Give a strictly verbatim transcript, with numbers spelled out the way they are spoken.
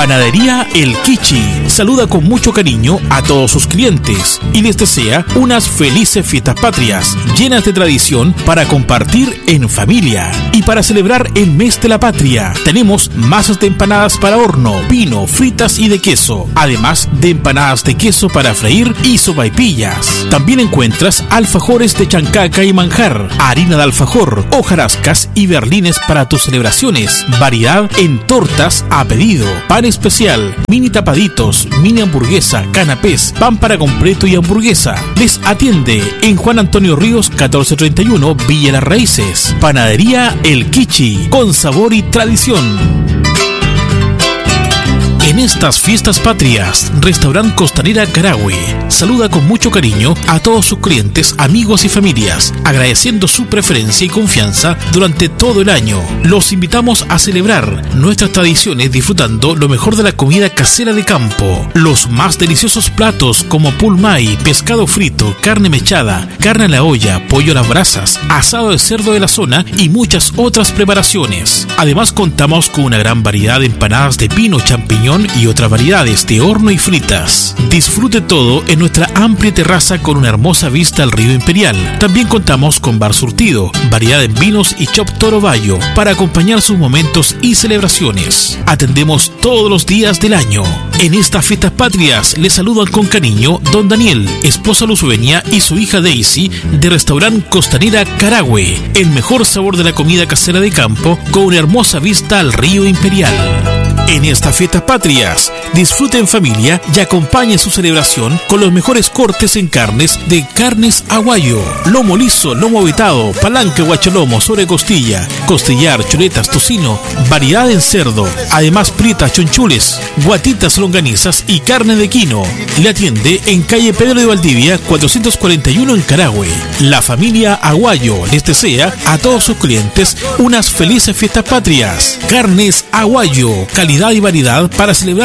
Panadería El Kichi saluda con mucho cariño a todos sus clientes y les desea unas felices fiestas patrias llenas de tradición para compartir en familia. Y para celebrar el mes de la patria tenemos masas de empanadas para horno, pino, fritas y de queso, además de empanadas de queso para freír y sopaipillas. También encuentras alfajores de chancaca y manjar, harina de alfajor, hojarascas y berlines para tus celebraciones, variedad en tortas a pedido, pan especial, mini tapaditos, mini hamburguesa, canapés, pan para completo y hamburguesa. Les atiende en Juan Antonio Ríos catorce treinta y uno, Villa Las Raíces. Panadería El Kichi, con sabor y tradición. En estas fiestas patrias, Restaurant Costanera Carahue saluda con mucho cariño a todos sus clientes, amigos y familias, agradeciendo su preferencia y confianza durante todo el año. Los invitamos a celebrar nuestras tradiciones disfrutando lo mejor de la comida casera de campo, los más deliciosos platos como pulmay, pescado frito, carne mechada, carne a la olla, pollo a las brasas, asado de cerdo de la zona y muchas otras preparaciones. Además contamos con una gran variedad de empanadas de pino, champiñón y otras variedades de horno y fritas. Disfrute todo en nuestra amplia terraza con una hermosa vista al río Imperial. También contamos con bar surtido, variedad en vinos y chop toro bayo para acompañar sus momentos y celebraciones. Atendemos todos los días del año. En estas fiestas patrias les saludan con cariño don Daniel, esposa luzueña y su hija Daisy de Restaurant Costanera Carahue. El mejor sabor de la comida casera de campo con una hermosa vista al río Imperial. En estas fiestas patrias, disfrute en familia y acompañe su celebración con los mejores cortes en carnes de Carnes Aguayo, lomo liso, lomo vetado, palanca, guacholomo, sobrecostilla, costillar, chuletas, tocino, variedad en cerdo, además pritas, chonchules, guatitas, longanizas y carne de quino. Le atiende en calle Pedro de Valdivia cuatrocientos cuarenta y uno en Carahue. La familia Aguayo les desea a todos sus clientes unas felices fiestas patrias. Carnes Aguayo, calidad y variedad para celebrar